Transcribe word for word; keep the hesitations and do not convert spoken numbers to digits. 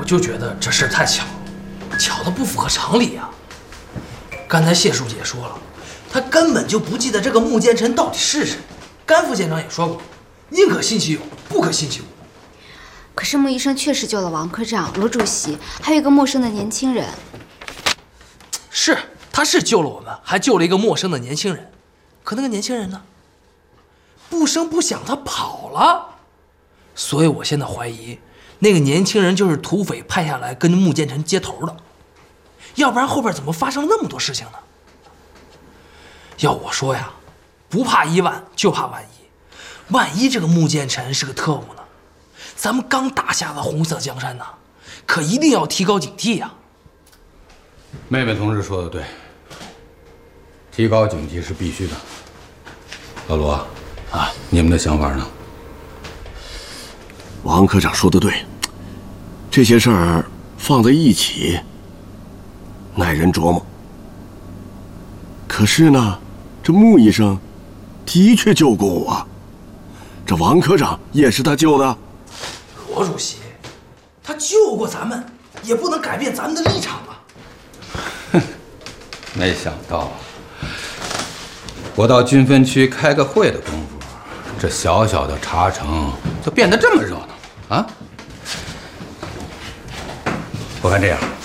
我就觉得这事太巧，巧的不符合常理啊。刚才谢书记也说了，他根本就不记得这个穆剑臣到底是谁。甘副舰长也说过，宁可信其有，不可信其无。 可是穆医生确实救了王科长、罗主席，还有一个陌生的年轻人。 是，他是救了我们，还救了一个陌生的年轻人。可那个年轻人呢？不声不响，他跑了。所以我现在怀疑，那个年轻人就是土匪派下来跟穆剑臣接头的。要不然后边怎么发生了那么多事情呢？要我说呀，不怕一万，就怕万一。万一这个穆剑臣是个特务呢？咱们刚打下了红色江山呢，可一定要提高警惕呀。 妹妹同志说的对，提高警惕是必须的。老罗啊，你们的想法呢？ 王科长说的对，这些事儿放在一起，耐人琢磨。可是呢，这穆医生的确救过我，这王科长也是他救的。 罗主席，他救过咱们，也不能改变咱们的立场啊。 哼，没想到啊，我到军分区开个会的功夫，这小小的茶城就变得这么热闹啊！我看这样。